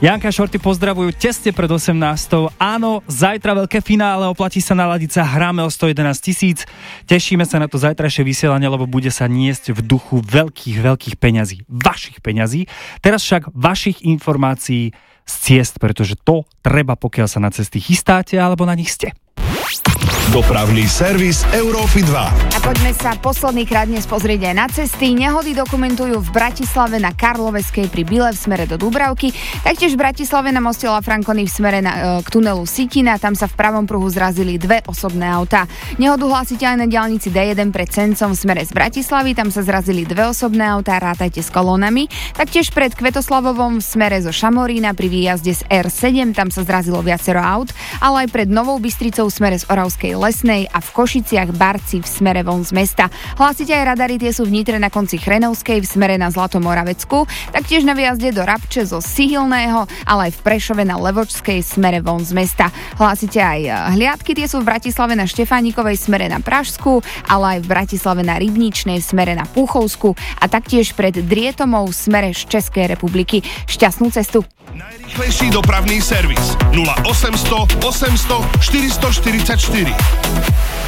Janka Šorty pozdravujú tesne pred 18. Áno, zajtra veľké finále, oplatí sa naladiť sa, hráme o 111 000. Tešíme sa na to zajtrajšie vysielanie, lebo bude sa niesť v duchu veľkých peňazí. Vašich peňazí. Teraz však vašich informácií z ciest, pretože to treba, pokiaľ sa na cesty chystáte alebo na nich ste. Dopravný servis Európy 2. A poďme sa posledný krát dnes pozrieť aj na cesty. Nehody dokumentujú v Bratislave na Karloveskej pri Bile v smere do Dúbravky. Taktiež v Bratislave na moste La Franconi v smere k tunelu Sitina. Tam sa v pravom pruhu zrazili dve osobné autá. Nehodu hlásite aj na diaľnici D1 pred Cencom v smere z Bratislavy. Tam sa zrazili dve osobné autá, rátajte s kolónami. Taktiež pred Kvetoslavovom v smere zo Šamorína pri výjazde z R7. Tam sa zrazilo viacero aut, ale aj pred Novou Bystricou v smere z Oravskej Lesnej a v Košiciach Barci v smere von z mesta. Hlásite aj radary, tie sú v Nitre na konci Chrenovskej v smere na Zlatomoravecku, taktiež na výjazde do Rabče zo Sihilného, ale aj v Prešove na Levočskej smere von z mesta. Hlásite aj hliadky, tie sú v Bratislave na Štefánikovej smere na Pražsku, ale aj v Bratislave na Rybničnej smere na Púchovsku a taktiež pred Drietomou v smere z Českej republiky. Šťastnú cestu. Najrýchlejší dopravný servis 0800 800 444.